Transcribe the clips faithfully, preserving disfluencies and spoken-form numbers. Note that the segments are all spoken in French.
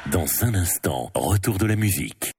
Dans un instant, retour de la musique.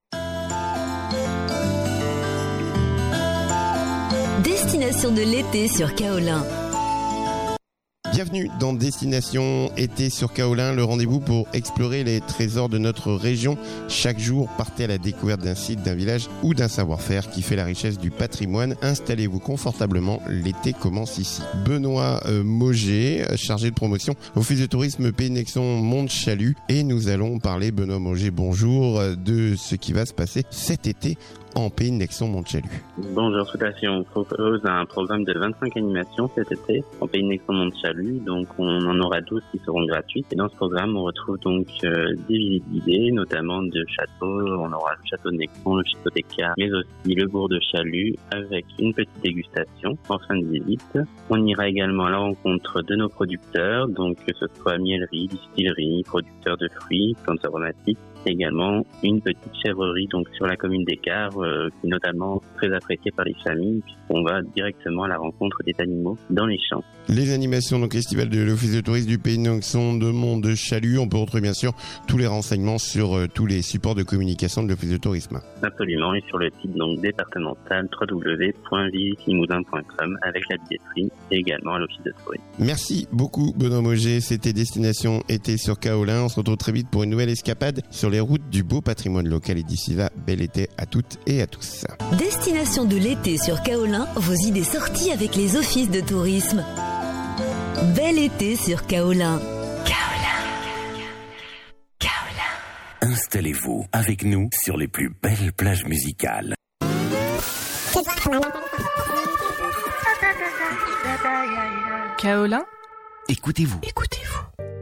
Destination de l'été sur Kaolin. Bienvenue dans Destination été sur Kaolin, le rendez-vous pour explorer les trésors de notre région. Chaque jour, partez à la découverte d'un site, d'un village ou d'un savoir-faire qui fait la richesse du patrimoine. Installez-vous confortablement, l'été commence ici. Benoît euh, Mauger, chargé de promotion, Office de tourisme Pays de Nexon Mont-de-Chalut. Et nous allons parler, Benoît Mauger, bonjour, de ce qui va se passer cet été en Pays de Nexon Mont-de-Chalut. Bonjour, tout à fait. On propose un programme de vingt-cinq animations cet été en Pays de Nexon Mont-de-Chalut. Donc, on en aura douze qui seront gratuites. Et dans ce programme, on retrouve donc euh, des visites guidées, notamment de châteaux. On aura le château de Nexon, le château d'Écart, mais aussi le bourg de Chalut avec une petite dégustation en fin de visite. On ira également à la rencontre de nos producteurs, donc que ce soit miellerie, distillerie, producteurs de fruits, plantes aromatiques. Également une petite chèvrerie donc sur la commune d'Écart euh, qui est notamment très appréciée par les familles puisqu'on va directement à la rencontre des animaux dans les champs. Les animations donc estivales de l'Office de tourisme du Pays de Nexon de Mont-de-Chalut, on peut retrouver bien sûr tous les renseignements sur euh, tous les supports de communication de l'Office de tourisme. Absolument, et sur le site donc départemental w w w point visite limousin point com avec la billetterie et également à l'Office de tourisme. Merci beaucoup Benoît Mauger, c'était Destination été sur Kaolin. On se retrouve très vite pour une nouvelle escapade sur les routes du beau patrimoine local et d'ici là, bel été à toutes et à tous. Destination de l'été sur Kaolin, vos idées sorties avec les offices de tourisme. Bel été sur Kaolin. Kaolin. Kaolin. Installez-vous avec nous sur les plus belles plages musicales. Kaolin. Écoutez-vous. Écoutez-vous.